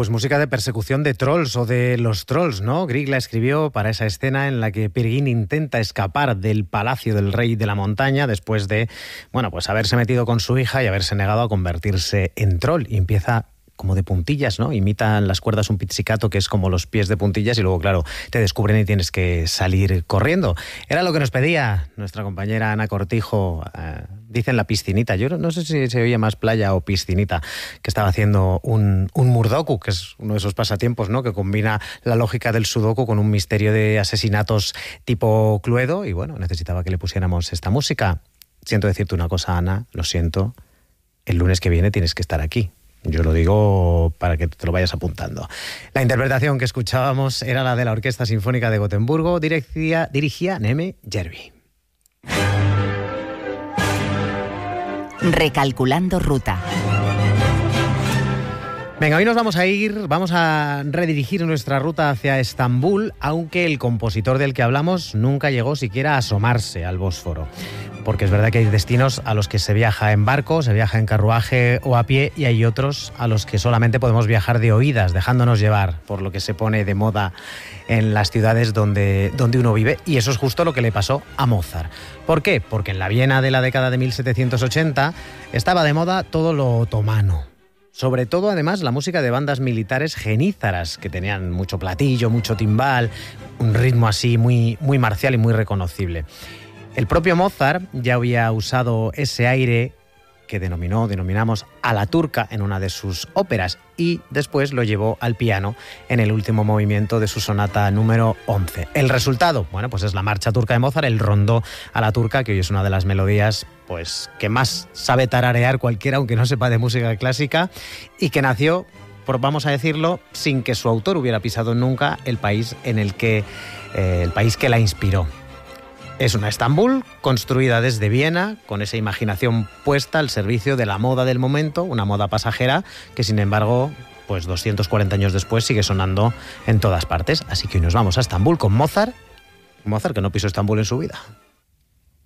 Pues música de persecución de trolls o de los trolls, ¿no? Grieg la escribió para esa escena en la que Peer Gynt intenta escapar del palacio del rey de la montaña después de, bueno, pues haberse metido con su hija y haberse negado a convertirse en troll. Y empieza como de puntillas, ¿no? Imitan las cuerdas un pizzicato, que es como los pies de puntillas, y luego, claro, te descubren y tienes que salir corriendo. Era lo que nos pedía nuestra compañera Ana Cortijo. Dicen la piscinita. Yo no sé si se oye más playa o piscinita, que estaba haciendo un Murdoku, que es uno de esos pasatiempos, ¿no? Que combina la lógica del sudoku con un misterio de asesinatos tipo Cluedo, y bueno, necesitaba que le pusiéramos esta música. Siento decirte una cosa, Ana, lo siento. El lunes que viene tienes que estar aquí. Yo lo digo para que te lo vayas apuntando. La interpretación que escuchábamos era la de la Orquesta Sinfónica de Gotemburgo, dirigía Neme Järvi. Recalculando ruta. Venga, hoy nos vamos a redirigir nuestra ruta hacia Estambul, aunque el compositor del que hablamos nunca llegó siquiera a asomarse al Bósforo. Porque es verdad que hay destinos a los que se viaja en barco, se viaja en carruaje o a pie, y hay otros a los que solamente podemos viajar de oídas, dejándonos llevar por lo que se pone de moda en las ciudades donde uno vive. Y eso es justo lo que le pasó a Mozart. ¿Por qué? Porque en la Viena de la década de 1780 estaba de moda todo lo otomano. Sobre todo, además, la música de bandas militares genízaras, que tenían mucho platillo, mucho timbal, un ritmo así muy, muy marcial y muy reconocible. El propio Mozart ya había usado ese aire que denominamos a la turca en una de sus óperas, y después lo llevó al piano en el último movimiento de su sonata número 11. El resultado, bueno, pues es la marcha turca de Mozart, el rondó a la turca, que hoy es una de las melodías pues que más sabe tararear cualquiera, aunque no sepa de música clásica, y que nació, vamos a decirlo, sin que su autor hubiera pisado nunca el país que la inspiró. Es una Estambul construida desde Viena, con esa imaginación puesta al servicio de la moda del momento, una moda pasajera que, sin embargo, pues 240 años después sigue sonando en todas partes. Así que hoy nos vamos a Estambul con Mozart que no pisó Estambul en su vida.